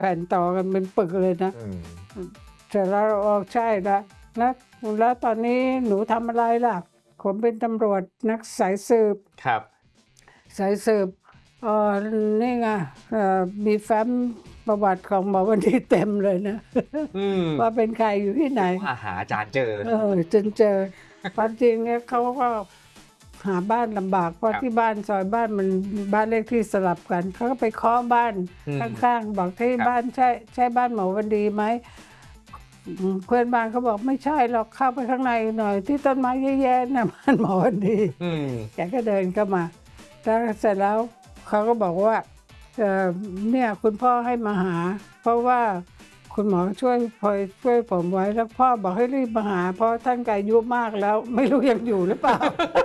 แผ่นต่อกันเป็นปึกเลยนะเสร็จแล้วใช่แล้วตอนนี้หนูทำอะไรล่ะผมเป็นตำรวจนักสายสืบครับสายสืบนี่ไงมีแฟ้มประวัติของหมอวันดีเต็มเลยนะว่าเป็นใครอยู่ที่ไหนหาอาจารย์เจอจนเจอความจริงเนี่ยเขาก็หาบ้านลำบากเพราะที่บ้านซอยบ้านมันบ้านเลขที่สลับกันเขาก็ไปเคาะบ้านข้างๆบอกที่บ้านใช่บ้านหมอวันดีไหมเพื่อนบ้านเขาบอกไม่ใช่หรอกเข้าไปข้างในหน่อยที่ต้นไม้แย่ๆนะบ้านหมอวันดีแกก็เดินเข้ามาแล้วเสร็จแล้วเขาก็บอกว่าเนี่ยคุณพ่อให้มาหาเพราะว่าคุณหมอช่วยผมไว้แล้วพ่อบอกให้รีบมาหาเพราะท่านอายุมากแล้วไม่รู้ยังอยู่หรือเปล่า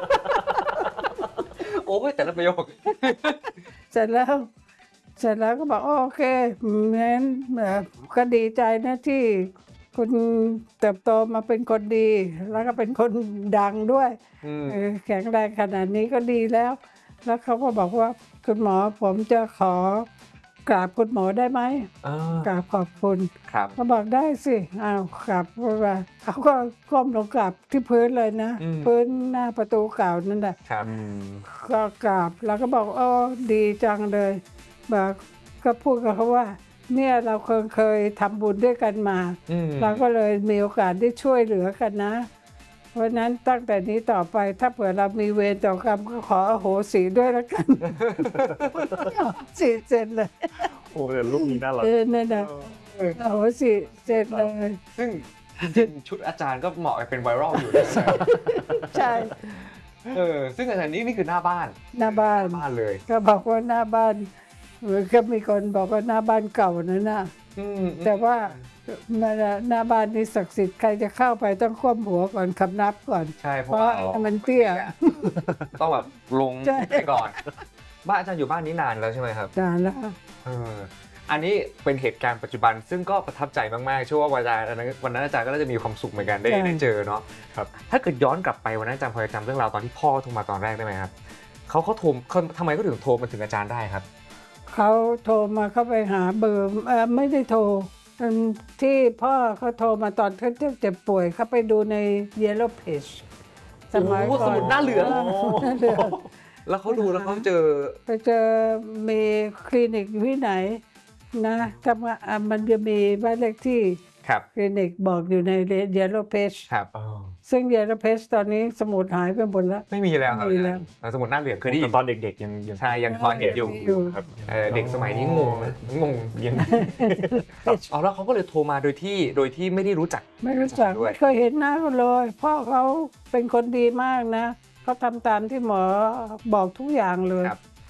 โอ้ยแต่ละประโยคเสร็จแล้วก็บอกโอเคงั้นก็ดีใจนะที่คุณเติบโตมาเป็นคนดีแล้วก็เป็นคนดังด้วยแข็งแรงขนาดนี้ก็ดีแล้วเขาก็บอกว่าคุณหมอผมจะขอกราบคุณหมอได้ไหมกราบขอบคุณเขาบอกได้สิกราบว่าเขาก็ก้มลงกราบที่พื้นเลยนะพื้นหน้าประตูเก่านั่นแหละก็กราบแล้วก็บอกดีจังเลยบอกก็พูดกับเขาว่าเนี่ยเราเคยทำบุญด้วยกันมาเราก็เลยมีโอกาสได้ช่วยเหลือกันนะเพราะนั้นตั้งแต่นี้ต่อไปถ้าเผื่อเรามีเวรต่อกรรมก็ขออโหสิด้วยแล้วกันสิเสร็จเลยโอ้แต่ลูกนี้น่ารักนั่นนะอโหสิเสร็จเลยซึ่งชุดอาจารย์ก็เหมาะเป็นไวรัลอยู่นะใช่ซึ่งอาจารย์นี่คือหน้าบ้านเลยก็บอกว่าหน้าบ้านก็มีคนบอกว่าหน้าบ้านเก่านั่นนะแต่ว่าหน้าบ้านนี้ศักดิ์สิทธิ์ใครจะเข้าไปต้องคว่ำหัวก่อนคำนับก่อนใช่เพราะมันเตี้ยต้องแบบลงไปก่อนบ้านอาจารย์อยู่บ้านนี้นานแล้วใช่ไหมครับนานแล้วอันนี้เป็นเหตุการณ์ปัจจุบันซึ่งก็ประทับใจมากๆเชื่อว่าวันนั้นอาจารย์ก็น่าจะมีความสุขเหมือนกันได้เจอเนาะครับถ้าเกิดย้อนกลับไปวันนั้นอาจารย์พอจะจำเรื่องราวตอนที่พ่อโทรมาตอนแรกได้ไหมครับเขาโทรทำไมเขาถึงโทรมาถึงอาจารย์ได้ครับเขาโทรมาเข้าไปหาเบอร์ไม่ได้โทรที่พ่อเขาโทรมาตอนเขาเจ็บป่วยเขาไปดูใน Yellow Page สมัยก่อนสมุดหน้าเหลืองแล้วเขาดูแล้วเขาไปเจอมีคลินิกอยู่ที่ไหนนะถ้ามันจะมีบ้านเลขที่คลินิกบอกอยู่ใน Yellow Page ซึ่ง Yellow Page ตอนนี้สมุดหายไปหมดแล้วไม่มีแล้วครับสมุดหน้าเหลืองคือที่ตอนเด็กๆยังใช่ยังพอเห็นอยู่เด็กสมัยนี้งงยังแล้วเขาก็เลยโทรมาโดยที่ไม่ได้รู้จักไม่เคยเห็นหน้าเขาเลยพ่อเขาเป็นคนดีมากนะเขาทำตามที่หมอบอกทุกอย่างเลย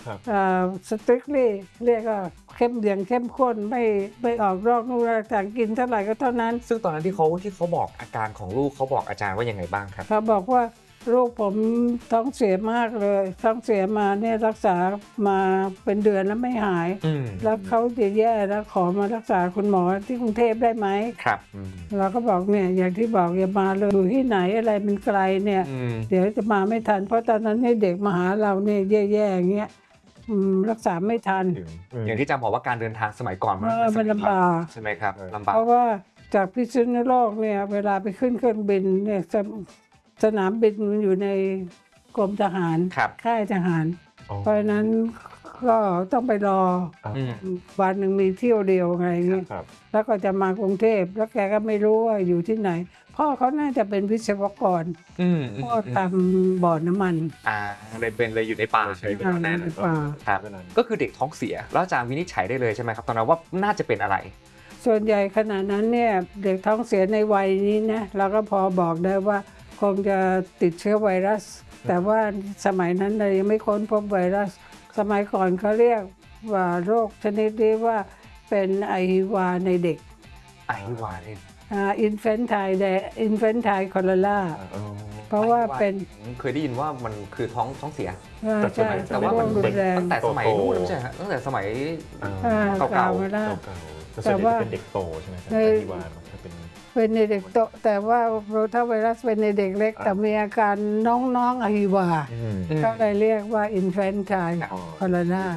strictly เรียกว่าเข้มข้นไม่ออกนอกลู่ต่างกินเท่าไหร่ก็เท่านั้นซึ่งตอนนั้นที่เขาบอกอาการของลูกเขาบอกอาจารย์ว่ายังไงบ้างครับเขาบอกว่าลูกผมท้องเสียมากเลยท้องเสียมาเนี่ยรักษามาเป็นเดือนแล้วไม่หายแล้วเขาจะแย่แล้วขอมารักษาคุณหมอที่กรุงเทพได้ไหมครับเราก็บอกเนี่ยอย่างที่บอกอย่ามาเลยอยู่ที่ไหนอะไรมันไกลเนี่ยเดี๋ยวจะมาไม่ทันเพราะตอนนั้นให้เด็กมาหาเราเนี่ยแย่ๆอย่างเงี้ยรักษาไม่ทันอย่างที่จำบอกว่าการเดินทางสมัยก่อนมันลำบากใช่ไหมครับลำบากเพราะว่าจากพิษณุโลกเนี่ยเวลาไปขึ้นเครื่องบินเนี่ยสนามบินมันอยู่ในกรมทหารค่ายทหารเพราะฉะนั้นก็ต้องไปรอวันหนึ่งมีเที่ยวเดียวไงเงี้ยแล้วก็จะมากรุงเทพแล้วแกก็ไม่รู้ว่าอยู่ที่ไหนพ่อเขาน่าจะเป็นวิศวกรพ่อทำบ่อน้ำมันเลยอยู่ในป่าใช่ไหมแน่นครับก็คือเด็กท้องเสียแล้วอาจารย์วินิจฉัยได้เลยใช่ไหมครับตอนนั้นว่าน่าจะเป็นอะไรส่วนใหญ่ขณะนั้นเนี่ยเด็กท้องเสียในวัยนี้นะเราก็พอบอกได้ว่าคงจะติดเชื้อไวรัสแต่ว่าสมัยนั้นเรายังไม่ค้นพบไวรัสสมัยก่อนเขาเรียกว่าโรคชนิดนี้ว่าเป็นไอฮิวาในเด็กไอฮิวาเนี่ย infantile cholera เพราะว่าเป็นเคยได้ยินว่ามันคือท้องเสียแต่ว่ามันตั้งแต่สมัยนู้นไม่ใช่ฮะตั้งแต่สมัยเก่าแต่ว่าเป็นเด็กโตใช่ไหมไอฮิวาเป็นในเด็กโตแต่ว่าโรตาไวรัสเป็นในเด็กเล็กแต่มีอาการน้องๆอหิวาก็เลยเรียกว่า infantile cholera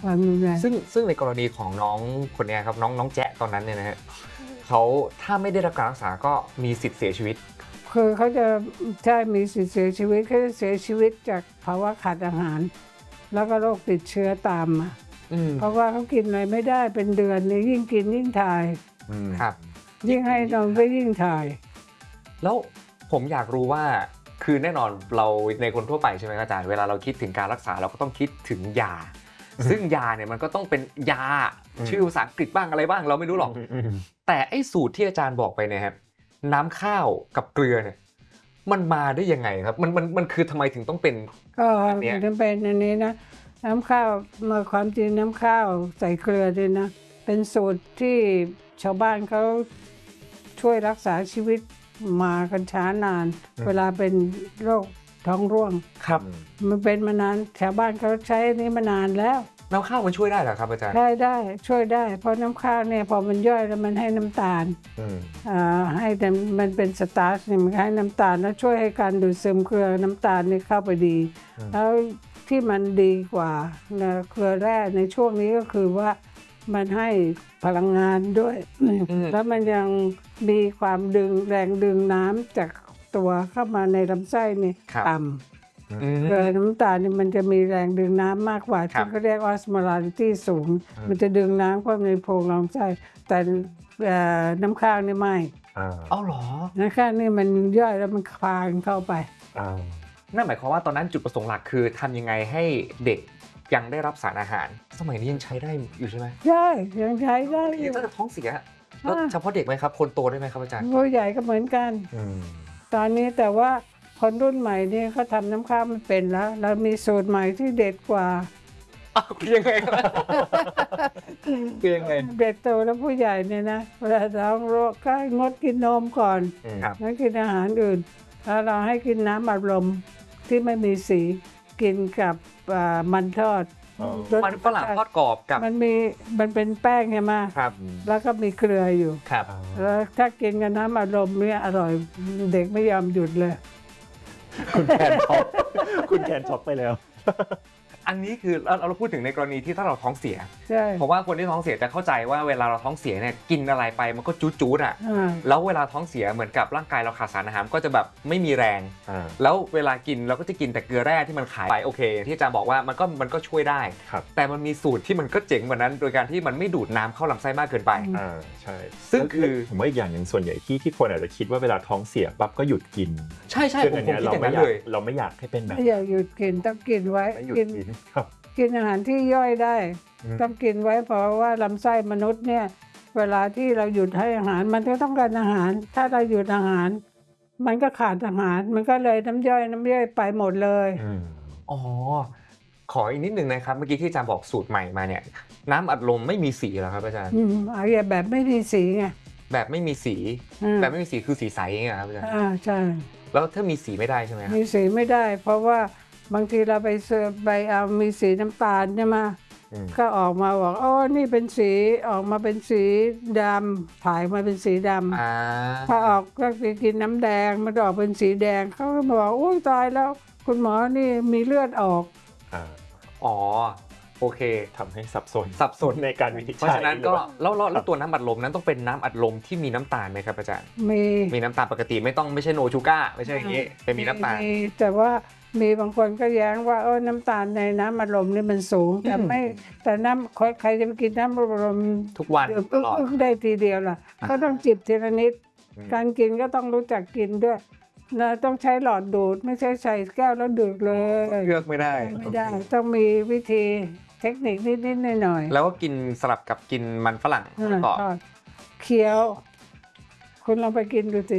ความรุนแรงซึ่งในกรณีของน้องคนเนี้ยครับน้องแจ๊ะตอนนั้นเนี่ยนะฮะเขาถ้าไม่ได้รับการรักษาก็มีสิทธิ์เสียชีวิตคือเขาจะใช่มีสิทธิ์เสียชีวิตเขาจะเสียชีวิตจากภาวะขาดอาหาร แล้วก็โรคติดเชื้อตามมาเพราะว่าเขากินอะไรไม่ได้เป็นเดือนนี่ยิ่งกินยิ่งถ่ายครับยิ่งให้นมก็ยิ่งถ่ายแล้วผมอยากรู้ว่าคือแน่นอนเราในคนทั่วไปใช่ไหมอาจารย์เวลาเราคิดถึงการรักษาเราก็ต้องคิดถึงยาซึ่งยาเนี่ยมันก็ต้องเป็นยาชื่อภาษาอังกฤษบ้างอะไรบ้างเราไม่รู้หรอกแต่ไอ้สูตรที่อาจารย์บอกไปเนี่ยครับน้ำข้าวกับเกลือเนี่ยมันมาได้ยังไงครับมันคือทำไมถึงต้องเป็นก็ถึงเป็นอันนี้นะน้ำข้าวมาความจริงน้ำข้าวใส่เกลือด้วยนะเป็นสูตรที่ชาวบ้านเขาช่วยรักษาชีวิตมากันช้านานเวลาเป็นโรคท้องร่วงครับมันเป็นมานานชาวบ้านเขาใช้นี้มานานแล้วน้ำข้าวมันช่วยได้เหรอครับอาจารย์ได้ช่วยได้เพราะน้ำข้าวเนี่ยพอมันย่อยแล้วมันให้น้ำตาลให้มันเป็นสตาร์ชเนี่ยมันให้น้ำตาลแล้วช่วยให้การดูดซึมเกลือน้ำตาลนี่เข้าไปดีแล้วที่มันดีกว่าเกลือแร่ในช่วงนี้ก็คือว่ามันให้พลังงานด้วยแล้วมันยังมีความแรงดึงน้ำจากตัวเข้ามาในลำไส้นี่ต่ำเกลือน้ำตาลนี่มันจะมีแรงดึงน้ำมากกว่าที่เขาเรียกออสโมลาริตี้สูงมันจะดึงน้ำเข้าในโพรงลำไส้แต่น้ำข้าวนี่ไม่เอาหรอน้ำข้าวนี่มันย่อยแล้วมันคลายเข้าไปนั่นหมายความว่าตอนนั้นจุดประสงค์หลักคือทำยังไงให้เด็กยังได้รับสารอาหารสมัยนี้ยังใช้ได้อยู่ใช่ไหมใช่ยังใช้ได้ถ้าท้องเสียแล้วเฉพาะเด็กไหมครับคนโตได้ไหมครับอาจารย์ผู้ใหญ่ก็เหมือนกันตอนนี้แต่ว่าคนรุ่นใหม่นี่เขาทำน้ำข้าวไม่เป็นแล้วมีสูตรใหม่ที่เด็ดกว่าคือยังไงครับคือยังไงเด็กโตแล้วผู้ใหญ่เนี่ยนะเวลาท้องโรคก็งดกินนมก่อนแล้วกินอาหารอื่นแล้วเราให้กินน้ำอัดลมที่ไม่มีสีกินกับมันทอดมันฝรั่งทอดกรอบกับมันเป็นแป้งใช่ไหมครับแล้วก็มีเกลืออยู่ครับแล้วถ้ากินกับน้ำอัดลมเนี่ยอร่อยเด็กไม่ยอมหยุดเลยคุณแคนช็อกไปแล้วอันนี้คือเราพูดถึงในกรณีที่ถ้าเราท้องเสียใช่เพราะว่าคนที่ท้องเสียจะเข้าใจว่าเวลาเราท้องเสียเนี่ยกินอะไรไปมันก็จู๊ดอ่ะแล้วเวลาท้องเสียเหมือนกับร่างกายเราขาดสารอาหารก็จะแบบไม่มีแรงแล้วเวลากินเราก็จะกินแต่เกลือแร่ที่มันขายไปโอเคที่อาจารย์บอกว่ามันก็ช่วยได้แต่มันมีสูตรที่มันก็เจ๋งกว่านั้นโดยการที่มันไม่ดูดน้ำเข้าลำไส้มากเกินไปใช่ซึ่งคือผมว่าอีกอย่างหนึ่งส่วนใหญ่ที่คนอาจจะคิดว่าเวลาท้องเสียปั๊บก็หยุดกินใช่ผมคิดอย่างนั้นเลยเราไม่อยากให้เป็นแบบไม่อยากหยุดกินต้องกินไว้กินอาหารที่ย่อยได้ต้องกินไว้เพราะว่าลำไส้มนุษย์เนี่ยเวลาที่เราหยุดให้อาหารมันก็ต้องการอาหารถ้าเราหยุดอาหารมันก็ขาดอาหารมันก็เลยน้ำย่อยไปหมดเลยอ๋อขออีกนิดนึงนะครับเมื่อกี้ที่อาจารย์บอกสูตรใหม่มาเนี่ยน้ำอัดลมไม่มีสีเหรอครับอาจารย์แบบไม่มีสีไงแบบไม่มีสีแบบไม่มีสีคือสีใสไงครับอาจารย์ใช่แล้วถ้ามีสีไม่ได้ใช่ไหมครับมีสีไม่ได้เพราะว่าบางทีเราไปเอามีสีน้ำตาลใช่ไหมก็ออกมาบอกอ๋อนี่เป็นสีออกมาเป็นสีดำถ่ายมาเป็นสีดำถ้าออกก็กินน้ำแดงมันออกเป็นสีแดงเขาก็บอกโอ้ยตายแล้วคุณหมอนี่มีเลือดออกอ๋อโอเคทำให้สับสนในการวินิจฉัยเพราะฉะนั้นก็แล้วตัวน้ำอัดลมนั้นต้องเป็นน้ำอัดลมที่มีน้ำตาลไหมครับอาจารย์มีน้ำตาลปกติไม่ใช่โนชูก้าไม่ใช่อย่างนี้เป็นมีน้ำตาลแต่ว่ามีบางคนก็แย้งว่าน้ำตาลในน้ำอัดลมนี่มันสูงแต่น้ำใครจะไปกินน้ำอัดลมทุกวันได้ทีเดียวล่ะก็ต้องจิบทีละนิดการกินก็ต้องรู้จักกินด้วยนะต้องใช้หลอดดูดไม่ใช่ใส่แก้วแล้วดูดเลยเลือกไม่ได้ต้องมีวิธีเทคนิคนิดๆหน่อยๆแล้วก็กินสลับกับกินมันฝรั่งต่อเคี้ยวคุณลองไปกินดูสิ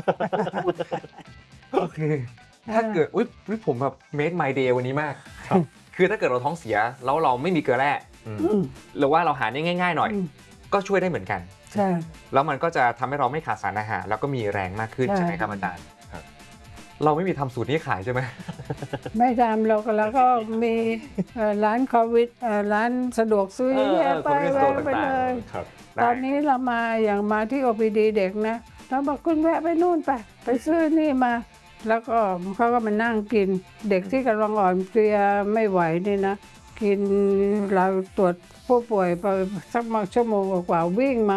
โอเคถ้าเกิดผมแบบ make my day วันนี้มากคือถ้าเกิดเราท้องเสียแล้วเราไม่มีเกลือแร่หรือว่าเราหาได้ง่ายๆหน่อยก็ช่วยได้เหมือนกันใช่แล้วมันก็จะทำให้เราไม่ขาดสารอาหารแล้วก็มีแรงมากขึ้นใช่ไหมครับอาจารย์เราไม่มีทำสูตรนี้ขายใช่ไหมไม่ทำแล้วก็มีร้านโควิดร้านสะดวกซื้อไปเลยตอนนี้เรามาที่ OPD เด็กนะเราบอกคุณแวะไปนู่นไปซื้อนี่มาแล้วก็เขาก็มานั่งกินเด็กที่กำลังอ่อนเพลียไม่ไหวนี่นะกินเราตรวจผู้ป่วยไปสักชั่วโมงกว่าวิ่งมา